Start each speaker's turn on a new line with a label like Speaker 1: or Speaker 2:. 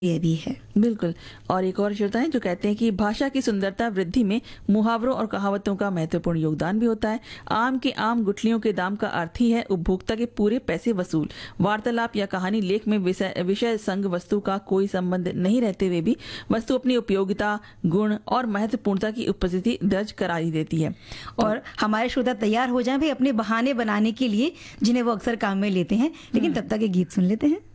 Speaker 1: ये भी है।
Speaker 2: बिल्कुल। और एक और श्रोता है जो कहते हैं कि भाषा की सुंदरता वृद्धि में मुहावरों और कहावतों का महत्वपूर्ण योगदान भी होता है। आम के आम गुठलियों के दाम का अर्थ ही है उपभोक्ता के पूरे पैसे वसूल। वार्तालाप या कहानी लेख में विषय संग वस्तु का कोई संबंध नहीं रहते हुए भी वस्तु अपनी उपयोगिता, गुण और महत्वपूर्णता की उपस्थिति दर्ज करा ही देती है।
Speaker 1: और हमारे श्रोता तैयार हो जाएं भाई अपने बहाने बनाने के लिए जिन्हें वो अक्सर काम में लेते हैं, लेकिन तब तक एक गीत सुन लेते हैं।